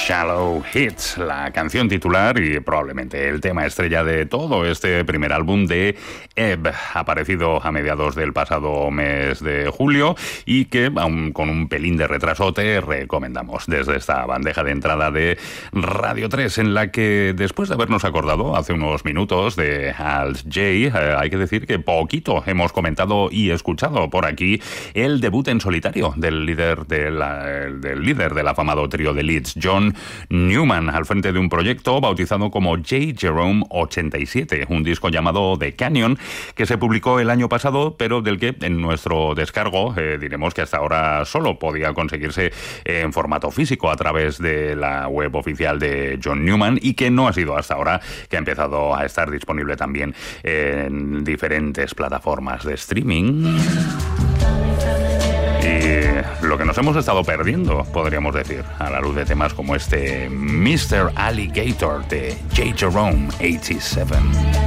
Shallow Hits, la canción titular y probablemente el tema estrella de todo este primer álbum de Ebb, aparecido a mediados del pasado mes de julio y que, aun con un pelín de retraso, te recomendamos desde esta bandeja de entrada de Radio 3, en la que, después de habernos acordado hace unos minutos de Alt J, hay que decir que poquito hemos comentado y escuchado por aquí el debut en solitario del líder del afamado trío de Leeds, John Newman, al frente de un proyecto bautizado como J. Jerome 87, un disco llamado The Canyon, que se publicó el año pasado, pero del que en nuestro descargo diremos que hasta ahora solo podía conseguirse en formato físico a través de la web oficial de John Newman, y que no ha sido hasta ahora que ha empezado a estar disponible también en diferentes plataformas de streaming. Y lo que nos hemos estado perdiendo, podríamos decir, a la luz de temas como este Mr. Alligator de J. Jerome 87.